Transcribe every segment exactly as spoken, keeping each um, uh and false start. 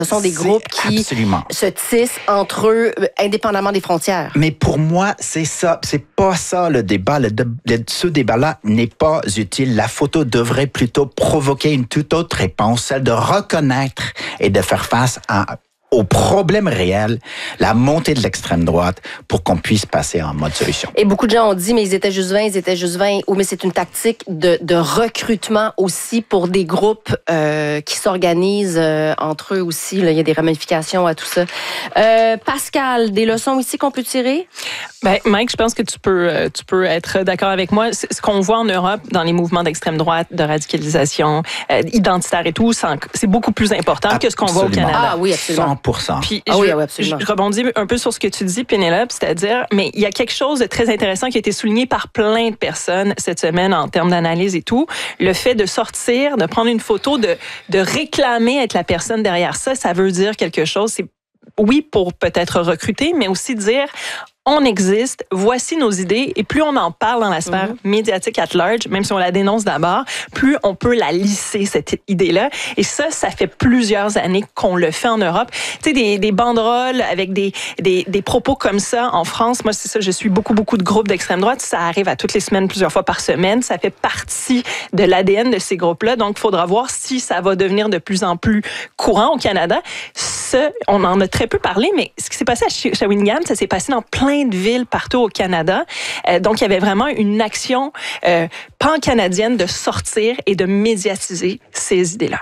Ce sont des C'est groupes qui absolument. se tissent entre eux, euh, indépendamment des frontières. Mais pour moi, c'est ça. C'est pas ça le débat. Le, le, ce débat-là n'est pas utile. La photo devrait plutôt provoquer une toute autre réponse, celle de reconnaître et de faire face à au problème réel, la montée de l'extrême droite, pour qu'on puisse passer en mode solution. Et beaucoup de gens ont dit, mais ils étaient juste vingt, ils étaient juste vingt. Ou mais c'est une tactique de, de recrutement aussi pour des groupes euh, qui s'organisent euh, entre eux aussi. Là, il y a des ramifications à tout ça. Euh, Pascal, des leçons ici qu'on peut tirer? Ben, Mike, je pense que tu peux, tu peux être d'accord avec moi. Ce qu'on voit en Europe dans les mouvements d'extrême droite, de radicalisation, euh, identitaire et tout, c'est beaucoup plus important absolument. Que ce qu'on voit au Canada. Ah oui, absolument. cent pour cent. Puis ah je, oui, oui, absolument. je rebondis un peu sur ce que tu dis, Pénélope, c'est-à-dire, mais il y a quelque chose de très intéressant qui a été souligné par plein de personnes cette semaine en termes d'analyse et tout. Le fait de sortir, de prendre une photo, de, de réclamer être la personne derrière ça, ça veut dire quelque chose. C'est oui, pour peut-être recruter, mais aussi dire on existe, voici nos idées, et plus on en parle dans la sphère mm-hmm. médiatique at large, même si on la dénonce d'abord, plus on peut la lisser, cette idée-là. Et ça, ça fait plusieurs années qu'on le fait en Europe. Tu sais, des, des banderoles avec des, des, des propos comme ça en France. Moi, c'est ça, je suis beaucoup, beaucoup de groupes d'extrême droite. Ça arrive à toutes les semaines, plusieurs fois par semaine. Ça fait partie de l'A D N de ces groupes-là. Donc, il faudra voir si ça va devenir de plus en plus courant au Canada. Ça, on en a très peu parlé, mais ce qui s'est passé à Shawinigan, ça s'est passé dans plein de villes partout au Canada. Euh, donc, il y avait vraiment une action euh, pan-canadienne de sortir et de médiatiser ces idées-là.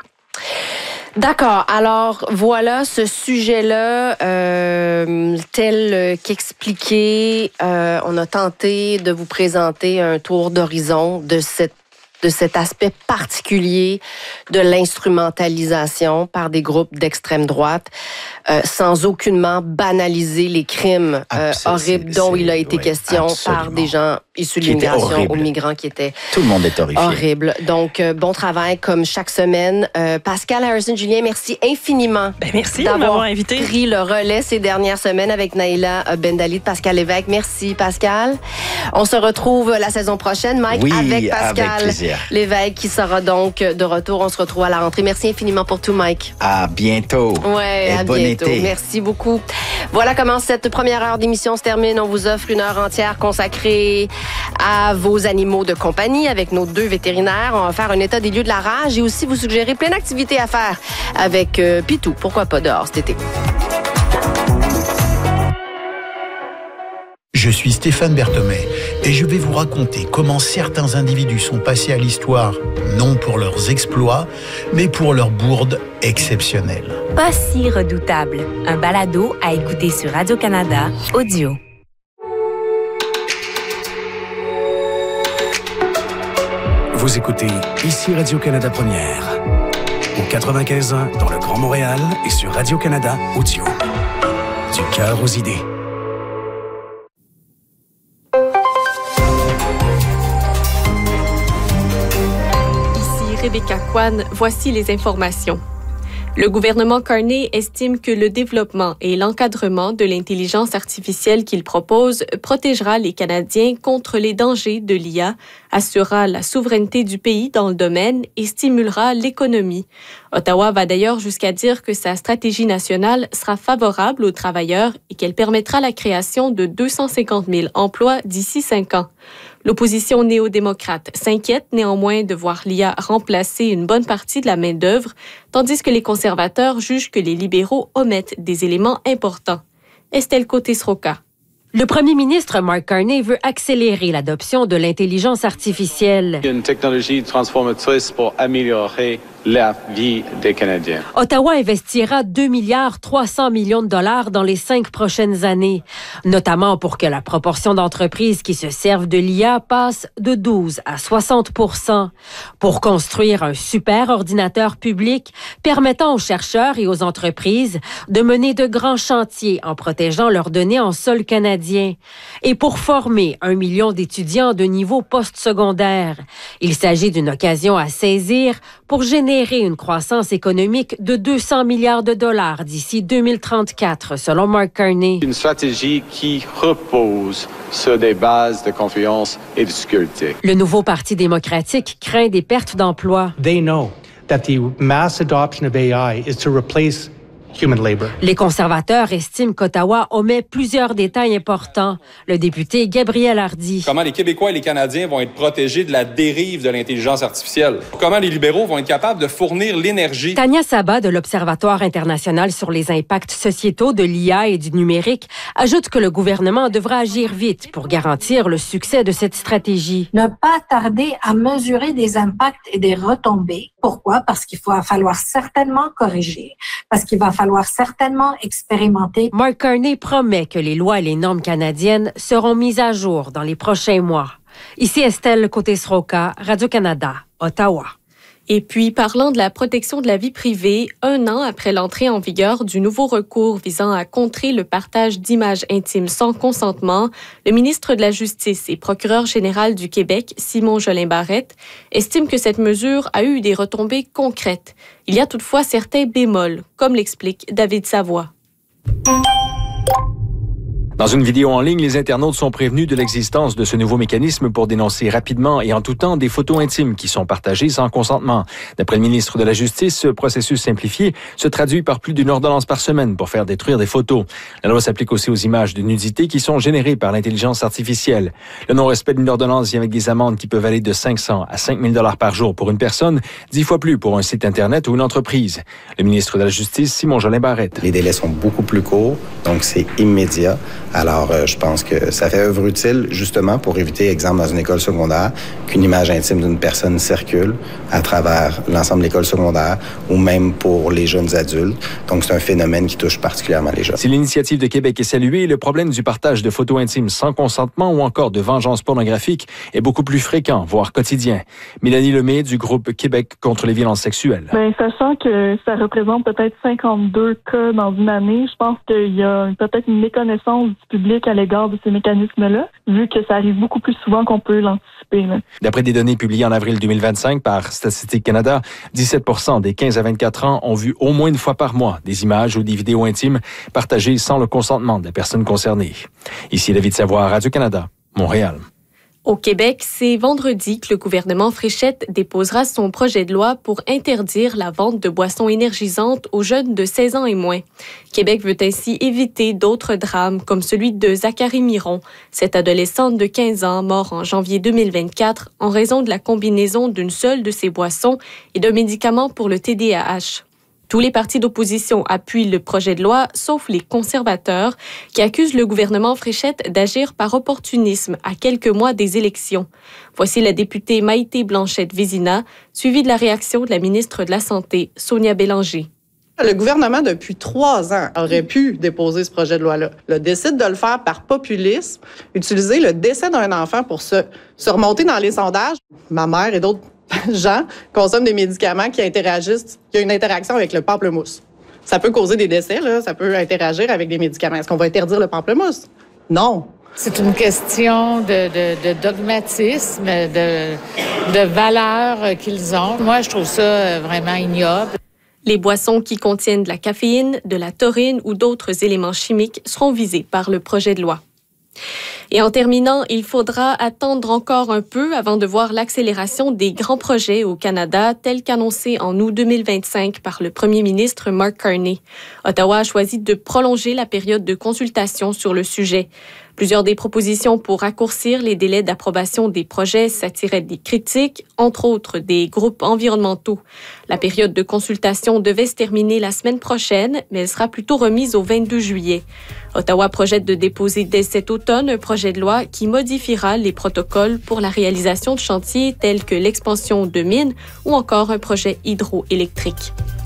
D'accord. Alors, voilà ce sujet-là, euh, tel qu'expliqué. Euh, on a tenté de vous présenter un tour d'horizon de cette de cet aspect particulier de l'instrumentalisation par des groupes d'extrême droite, euh, sans aucunement banaliser les crimes euh, horribles dont il a été oui, question absolument. Par des gens issus de l'immigration aux migrants qui étaient tout le monde est horrifié. Horrible. Donc, euh, bon travail comme chaque semaine. Euh, Pascal Harrison-Julien, merci infiniment ben merci d'avoir de m'avoir invité. Pris le relais ces dernières semaines avec Naïla Bendali de Pascal Lévesque. Merci, Pascal. On se retrouve la saison prochaine, Mike, oui, avec Pascal. Avec plaisir. Lévesque qui sera donc de retour. On se retrouve à la rentrée. Merci infiniment pour tout, Mike. À bientôt. Ouais, Et à bon bientôt. Été. Merci beaucoup. Voilà comment cette première heure d'émission se termine. On vous offre une heure entière consacrée à vos animaux de compagnie avec nos deux vétérinaires. On va faire un état des lieux de la rage et aussi vous suggérer plein d'activités à faire avec euh, Pitou. Pourquoi pas dehors cet été? Je suis Stéphane Berthomé et je vais vous raconter comment certains individus sont passés à l'histoire, non pour leurs exploits, mais pour leurs bourdes exceptionnelles. Pas si redoutable. Un balado à écouter sur Radio-Canada Audio. Vous écoutez ici Radio-Canada Première, au quatre-vingt-quinze ans dans le Grand Montréal et sur Radio-Canada Audio. Du cœur aux idées. Rebecca Kwan, voici les informations. Le gouvernement Carney estime que le développement et l'encadrement de l'intelligence artificielle qu'il propose protégera les Canadiens contre les dangers de l'I A, assurera la souveraineté du pays dans le domaine et stimulera l'économie. Ottawa va d'ailleurs jusqu'à dire que sa stratégie nationale sera favorable aux travailleurs et qu'elle permettra la création de deux cent cinquante mille emplois d'ici cinq ans. L'opposition néo-démocrate s'inquiète néanmoins de voir l'I A remplacer une bonne partie de la main-d'œuvre, tandis que les conservateurs jugent que les libéraux omettent des éléments importants. Estelle Côté-Sroka. Le premier ministre Mark Carney veut accélérer l'adoption de l'intelligence artificielle. Une technologie transformatrice pour améliorer la vie des Canadiens. Ottawa investira deux milliards trois cents millions de dollars dans les cinq prochaines années, notamment pour que la proportion d'entreprises qui se servent de l'I A passe de douze à soixante pour cent, pour construire un super ordinateur public permettant aux chercheurs et aux entreprises de mener de grands chantiers en protégeant leurs données en sol canadien, et pour former un million d'étudiants de niveau postsecondaire. Il s'agit d'une occasion à saisir pour générer une croissance économique de deux cents milliards de dollars d'ici deux mille trente-quatre, selon Mark Carney. Une stratégie qui repose sur des bases de confiance et de sécurité. Le nouveau Parti démocratique craint des pertes d'emplois. They know that the mass adoption of A I is to replace human labor. Les conservateurs estiment qu'Ottawa omet plusieurs détails importants. Le député Gabriel Hardy. Comment les Québécois et les Canadiens vont être protégés de la dérive de l'intelligence artificielle? Comment les libéraux vont être capables de fournir l'énergie? Tania Sabat de l'Observatoire international sur les impacts sociétaux de l'I A et du numérique ajoute que le gouvernement devra agir vite pour garantir le succès de cette stratégie. Ne pas tarder à mesurer des impacts et des retombées. Pourquoi? Parce qu'il va falloir certainement corriger, parce qu'il va falloir certainement expérimenter. Mark Carney promet que les lois et les normes canadiennes seront mises à jour dans les prochains mois. Ici Estelle Côté-Sroka, Radio-Canada, Ottawa. Et puis, parlant de la protection de la vie privée, un an après l'entrée en vigueur du nouveau recours visant à contrer le partage d'images intimes sans consentement, le ministre de la Justice et procureur général du Québec, Simon Jolin Barrette, estime que cette mesure a eu des retombées concrètes. Il y a toutefois certains bémols, comme l'explique David Savoie. Dans une vidéo en ligne, les internautes sont prévenus de l'existence de ce nouveau mécanisme pour dénoncer rapidement et en tout temps des photos intimes qui sont partagées sans consentement. D'après le ministre de la Justice, ce processus simplifié se traduit par plus d'une ordonnance par semaine pour faire détruire des photos. La loi s'applique aussi aux images de nudité qui sont générées par l'intelligence artificielle. Le non-respect d'une ordonnance vient avec des amendes qui peuvent aller de cinq cents à cinq mille dollars par jour pour une personne, dix fois plus pour un site Internet ou une entreprise. Le ministre de la Justice, Simon Jolin Barrette. Les délais sont beaucoup plus courts, donc c'est immédiat. Alors, euh, je pense que ça fait œuvre utile, justement, pour éviter, exemple, dans une école secondaire, qu'une image intime d'une personne circule à travers l'ensemble de l'école secondaire ou même pour les jeunes adultes. Donc, c'est un phénomène qui touche particulièrement les jeunes. Si l'initiative de Québec est saluée, le problème du partage de photos intimes sans consentement ou encore de vengeance pornographique est beaucoup plus fréquent, voire quotidien. Mélanie Lemay, du groupe Québec contre les violences sexuelles. Bien, sachant que ça représente peut-être cinquante-deux cas dans une année, je pense qu'il y a peut-être une méconnaissance du public à l'égard de ces mécanismes-là, vu que ça arrive beaucoup plus souvent qu'on peut l'anticiper. Là. D'après des données publiées en avril deux mille vingt-cinq par Statistique Canada, dix-sept pour cent des quinze à vingt-quatre ans ont vu au moins une fois par mois des images ou des vidéos intimes partagées sans le consentement de la personne concernée. Ici David Savoie, Radio-Canada, Montréal. Au Québec, c'est vendredi que le gouvernement Fréchette déposera son projet de loi pour interdire la vente de boissons énergisantes aux jeunes de seize ans et moins. Québec veut ainsi éviter d'autres drames comme celui de Zachary Miron, cette adolescente de quinze ans mort en janvier deux mille vingt-quatre en raison de la combinaison d'une seule de ces boissons et d'un médicament pour le T D A H. Tous les partis d'opposition appuient le projet de loi, sauf les conservateurs, qui accusent le gouvernement Fréchette d'agir par opportunisme à quelques mois des élections. Voici la députée Maïté Blanchette-Vézina, suivie de la réaction de la ministre de la Santé, Sonia Bélanger. Le gouvernement, depuis trois ans, aurait pu déposer ce projet de loi-là. Le décide de le faire par populisme, utiliser le décès d'un enfant pour se, se remonter dans les sondages. Ma mère et d'autres gens consomment des médicaments qui interagissent, qui ont une interaction avec le pamplemousse. Ça peut causer des décès, là, ça peut interagir avec des médicaments. Est-ce qu'on va interdire le pamplemousse? Non. C'est une question de, de, de dogmatisme, de, de valeurs qu'ils ont. Moi, je trouve ça vraiment ignoble. Les boissons qui contiennent de la caféine, de la taurine ou d'autres éléments chimiques seront visées par le projet de loi. Et en terminant, il faudra attendre encore un peu avant de voir l'accélération des grands projets au Canada, tel qu'annoncé en août deux mille vingt-cinq par le premier ministre Mark Carney. Ottawa a choisi de prolonger la période de consultation sur le sujet. Plusieurs des propositions pour raccourcir les délais d'approbation des projets s'attiraient des critiques, entre autres des groupes environnementaux. La période de consultation devait se terminer la semaine prochaine, mais elle sera plutôt remise au vingt-deux juillet. Ottawa projette de déposer dès cet automne un projet de loi qui modifiera les protocoles pour la réalisation de chantiers tels que l'expansion de mines ou encore un projet hydroélectrique.